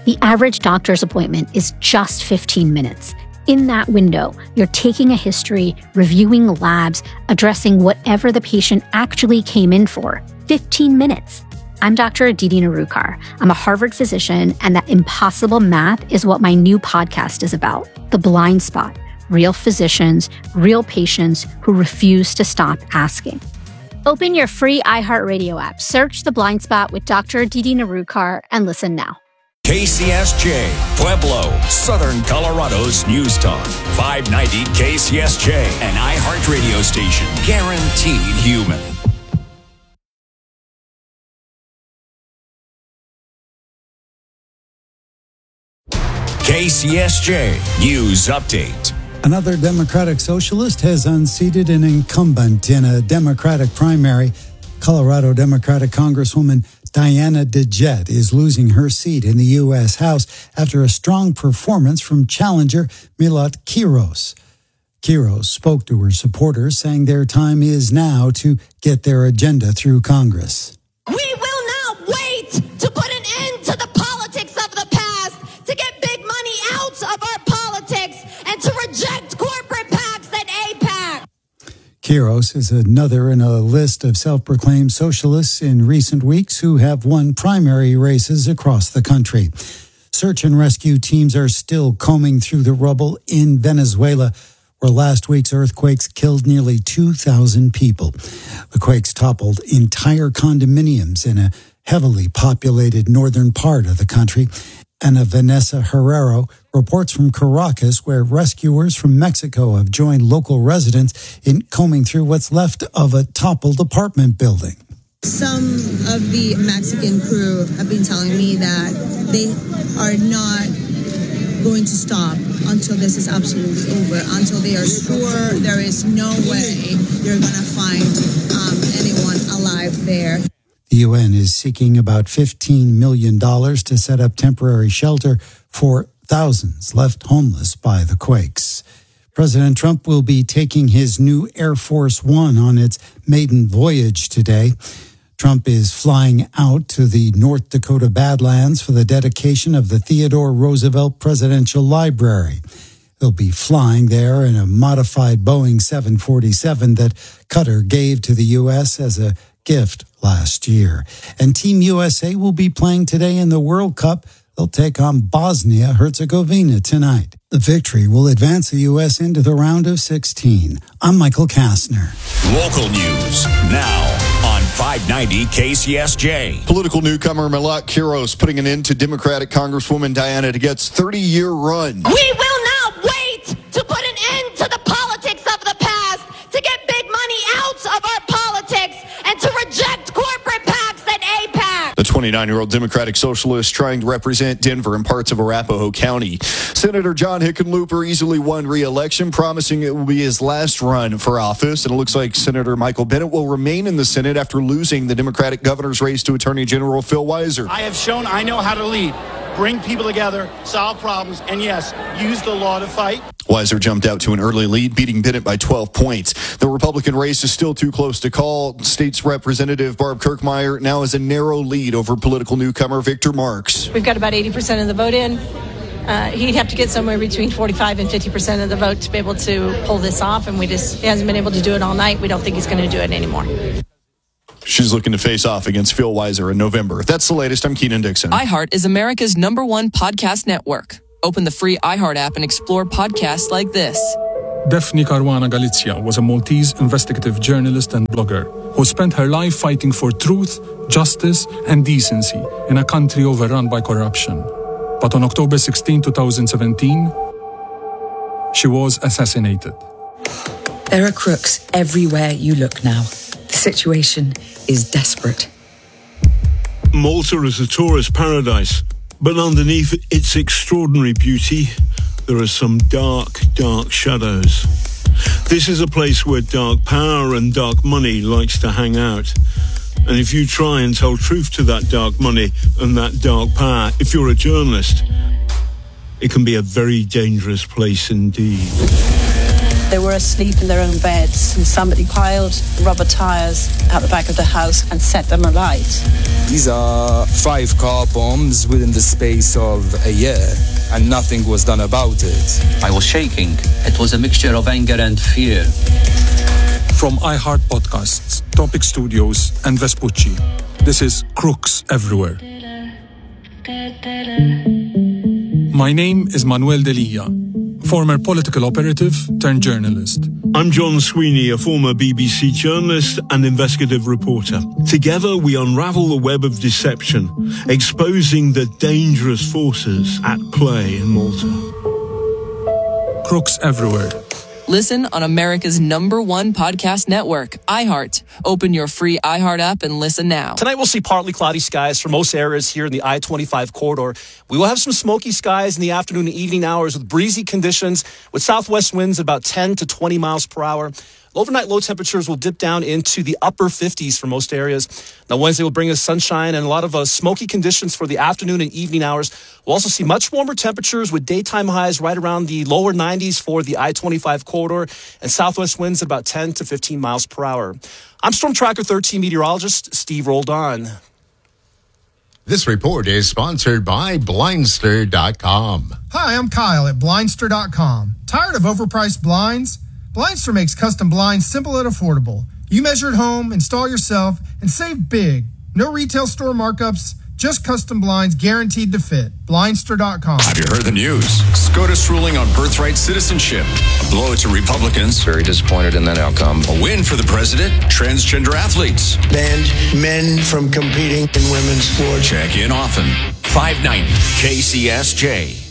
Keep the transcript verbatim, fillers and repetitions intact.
The average doctor's appointment is just fifteen minutes. In that window, you're taking a history, reviewing labs, addressing whatever the patient actually came in for. fifteen minutes. I'm Doctor Aditi Nerurkar. I'm a Harvard physician, and that impossible math is what my new podcast is about. The Blind Spot. Real physicians, real patients who refuse to stop asking. Open your free iHeartRadio app, search The Blind Spot with Doctor Aditi Nerurkar, and listen now. K C S J, Pueblo, Southern Colorado's News Talk. five ninety K C S J, an iHeartRadio station, guaranteed human. K C S J News Update. Another Democratic socialist has unseated an incumbent in a Democratic primary. Colorado Democratic Congresswoman Diana DeJette is losing her seat in the U S House after a strong performance from challenger Milot Quiros. Quiros spoke to her supporters, saying their time is now to get their agenda through Congress. We will not wait to put an end to the politics of the past, to get big money out of our politics, and to reject corporate PACs and AIPAC. Quiros is another in a list of self-proclaimed socialists in recent weeks who have won primary races across the country. Search and rescue teams are still combing through the rubble in Venezuela, where last week's earthquakes killed nearly two thousand people. The quakes toppled entire condominiums in a heavily populated northern part of the country. Anna Vanessa Herrero reports from Caracas, where rescuers from Mexico have joined local residents in combing through what's left of a toppled apartment building. Some of the Mexican crew have been telling me that they are not going to stop until this is absolutely over, until they are sure there is no way you're going to find um, anyone alive there. The U N is seeking about fifteen million dollars to set up temporary shelter for thousands left homeless by the quakes. President Trump will be taking his new Air Force One on its maiden voyage today. Trump is flying out to the North Dakota Badlands for the dedication of the Theodore Roosevelt Presidential Library. He'll be flying there in a modified Boeing seven forty-seven that Qatar gave to the U S as a gift last year. And Team U S A will be playing today in the World Cup. They'll take on Bosnia-Herzegovina tonight. The victory will advance the U S into the round of sixteen. I'm Michael Kastner. Local news now on five ninety K C S J. Political newcomer Milot Quiros putting an end to Democratic Congresswoman Diana DeJette's thirty-year run. We will not wait to put an end to the politics of the past, to get big money out of our politics, and to reject corporate PACs and AIPAC. The twenty-nine-year-old Democratic Socialist trying to represent Denver and parts of Arapahoe County. Senator John Hickenlooper easily won re-election, promising it will be his last run for office. And it looks like Senator Michael Bennet will remain in the Senate after losing the Democratic governor's race to Attorney General Phil Weiser. I have shown I know how to lead, bring people together, solve problems, and yes, use the law to fight. Weiser jumped out to an early lead, beating Bennett by twelve points. The Republican race is still too close to call. State's Representative Barb Kirkmeyer now has a narrow lead over political newcomer Victor Marks. We've got about eighty percent of the vote in. Uh, he'd have to get somewhere between forty-five and fifty percent of the vote to be able to pull this off, and we just he hasn't been able to do it all night. We don't think he's going to do it anymore. She's looking to face off against Phil Weiser in November. That's the latest. I'm Keenan Dixon. iHeart is America's number one podcast network. Open the free iHeart app and explore podcasts like this. Daphne Caruana Galizia was a Maltese investigative journalist and blogger who spent her life fighting for truth, justice, and decency in a country overrun by corruption. But on October sixteenth, twenty seventeen, she was assassinated. There are crooks everywhere you look now. The situation is desperate. Malta is a tourist paradise, but underneath its extraordinary beauty, there are some dark, dark shadows. This is a place where dark power and dark money likes to hang out. And if you try and tell truth to that dark money and that dark power, if you're a journalist, it can be a very dangerous place indeed. They were asleep in their own beds and somebody piled rubber tires out the back of the house and set them alight. These are five car bombs within the space of a year, and nothing was done about it. I was shaking. It was a mixture of anger and fear. From iHeart Podcasts, Topic Studios, and Vespucci, this is Crooks Everywhere. My name is Manuel Delia, former political operative turned journalist. I'm John Sweeney, a former B B C journalist and investigative reporter. Together, we unravel the web of deception, exposing the dangerous forces at play in Malta. Crooks Everywhere. Listen on America's number one podcast network, iHeart. Open your free iHeart app and listen now. Tonight we'll see partly cloudy skies for most areas here in the I twenty-five corridor. We will have some smoky skies in the afternoon and evening hours with breezy conditions with southwest winds at about ten to twenty miles per hour. Overnight low temperatures will dip down into the upper fifties for most areas. Now, Wednesday will bring us sunshine and a lot of uh, smoky conditions for the afternoon and evening hours. We'll also see much warmer temperatures with daytime highs right around the lower nineties for the I twenty-five corridor and southwest winds at about ten to fifteen miles per hour. I'm Storm Tracker thirteen meteorologist Steve Roldan. This report is sponsored by Blindster dot com. Hi, I'm Kyle at Blindster dot com. Tired of overpriced blinds? Blindster makes custom blinds simple and affordable. You measure at home, install yourself, and save big. No retail store markups, just custom blinds guaranteed to fit. Blindster dot com. Have you heard the news? SCOTUS ruling on birthright citizenship. A blow to Republicans. Very disappointed in that outcome. A win for the president. Transgender athletes. Banned men from competing in women's sports. Check in often. five ninety K C S J.